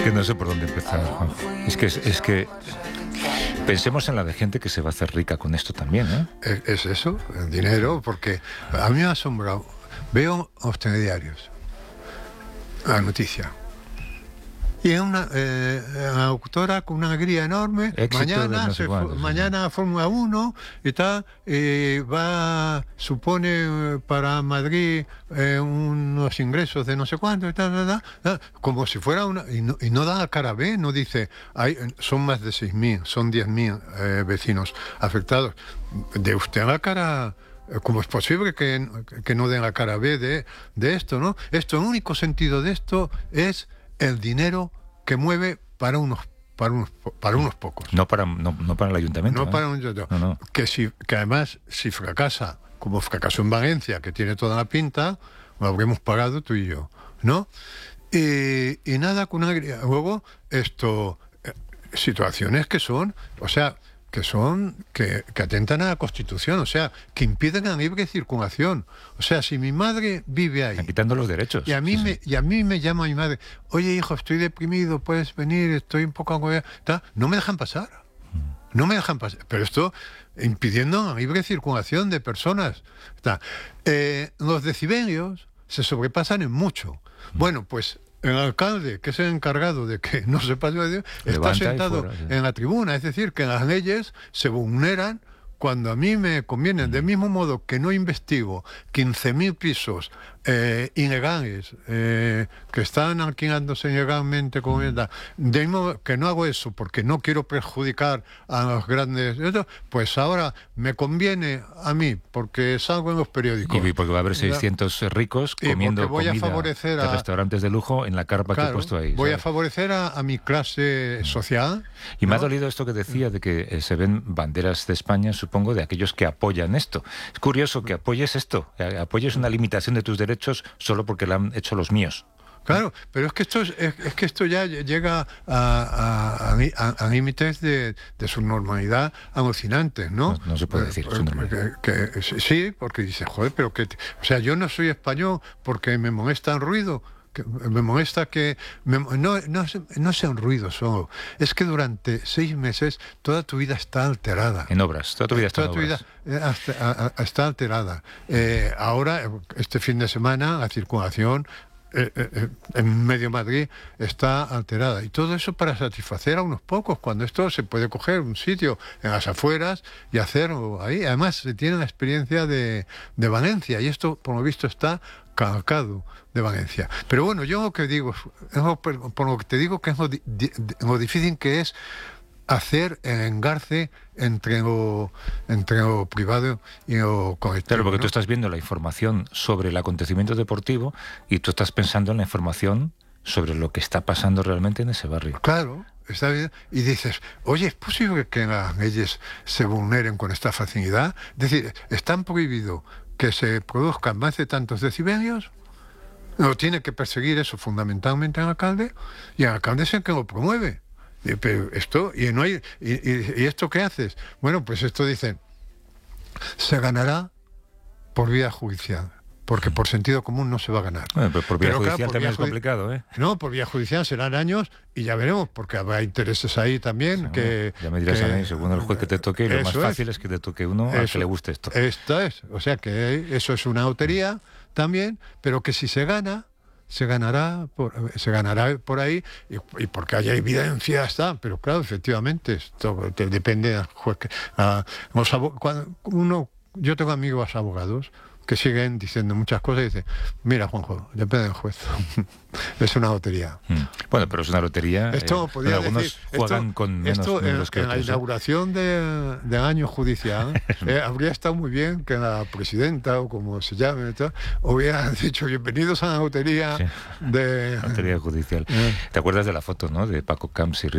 que no sé por dónde empezar, Juan. Es que pensemos en la de gente que se va a hacer rica con esto también, ¿eh? Es eso, el dinero, porque a mí me ha asombrado. Veo a los telediarios, la noticia. Y es una autora con una alegría enorme. Mañana Fórmula 1 y tal. Supone para Madrid unos ingresos de no sé cuánto y tal, como si fuera una. Y no da cara B, no dice. Son más de 6.000, son 10.000 vecinos afectados. De usted a la cara. ¿Cómo es posible que no den la cara B de esto, no? El único sentido de esto es el dinero que mueve para unos pocos. No para el ayuntamiento. No para un ayuntamiento. No. Que además, si fracasa, como fracasó en Valencia, que tiene toda la pinta, lo habremos pagado tú y yo, ¿no? Y nada, con una... Luego, situaciones que son, o sea, que atentan a la Constitución, o sea, que impiden la libre circulación. O sea, si mi madre vive ahí... Están quitando los derechos. Y a mí me llama mi madre, oye, hijo, estoy deprimido, puedes venir, estoy un poco agobiado. No me dejan pasar. No me dejan pasar. Pero esto impidiendo la libre circulación de personas. Los decibelios se sobrepasan en mucho. Bueno, pues... El alcalde, que es el encargado de que no se pase, está sentado en la tribuna. Es decir, que las leyes se vulneran cuando a mí me conviene. Del mismo modo que no investigo 15.000 pisos ilegales que están alquilándose ilegalmente, de mismo que no hago eso porque no quiero perjudicar a los grandes, pues ahora me conviene a mí porque salgo en los periódicos. Y porque va a haber 600 ricos comiendo comida de restaurantes de lujo en la carpa que he puesto ahí. Voy a favorecer a mi clase social. Y me ha dolido esto que decía de que se ven banderas de España, supongo, de aquellos que apoyan esto. Es curioso que apoyes esto, apoyes una limitación de tus derechos solo porque lo han hecho los míos. Claro, pero es que esto ya llega a límites de subnormalidad alucinantes, ¿no? No se puede decir subnormalidad. Sí, porque dice, joder, pero o sea, yo no soy español porque me molesta el ruido. Me molesta que... No sea un ruido solo. Es que durante 6 meses toda tu vida está alterada. En obras. Toda tu vida está en obras. Está alterada. Ahora, este fin de semana, la circulación en medio Madrid está alterada. Y todo eso para satisfacer a unos pocos, cuando esto se puede coger un sitio en las afueras y hacerlo ahí. Además, se tiene la experiencia de Valencia, y esto, por lo visto, está calcado de Valencia. Pero bueno, yo lo que digo, por lo que te digo, que es lo difícil que es hacer el engarce entre lo privado y lo colectivo. Claro, porque tú estás viendo la información sobre el acontecimiento deportivo y tú estás pensando en la información sobre lo que está pasando realmente en ese barrio. Claro, está bien. Y dices, oye, ¿es posible que las leyes se vulneren con esta facilidad? Es decir, ¿están prohibido que se produzcan más de tantos decibelios? No tiene que perseguir eso fundamentalmente el alcalde, y el alcalde es el que lo promueve. Pero esto, ¿y esto qué haces? Bueno, pues esto dicen, se ganará por vía judicial, porque por sentido común no se va a ganar. Bueno, pero por vía judicial también es complicado, ¿eh? No, por vía judicial serán años y ya veremos, porque habrá intereses ahí también. Sí, ya me dirás a mí, según el juez que te toque, lo más fácil es que te toque uno al que le guste esto. Esto es, o sea que eso es una lotería también, pero que si se gana, se ganará por ahí, y porque haya evidencia está. Pero claro, efectivamente, esto depende del juez. Yo tengo amigos abogados que siguen diciendo muchas cosas y dicen, mira, Juanjo, depende del juez. Es una lotería. Bueno, pero es una lotería. Esto podría algunos decir, juegan con menos números que en otros. La inauguración del año judicial habría estado muy bien que la presidenta, o como se llame, hubiera dicho, bienvenidos a la lotería de... lotería judicial. ¿Te acuerdas de la foto, no? De Paco Camps y